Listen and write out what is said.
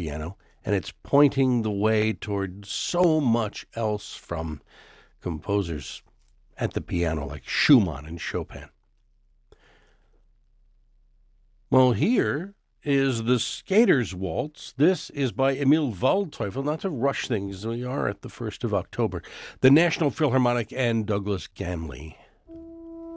piano, and it's pointing the way toward so much else from composers at the piano like Schumann and Chopin. Well, here is the Skater's Waltz. This is by Emil Waldteufel. Not to rush things, we are at the 1st of October. The National Philharmonic and Douglas Gamley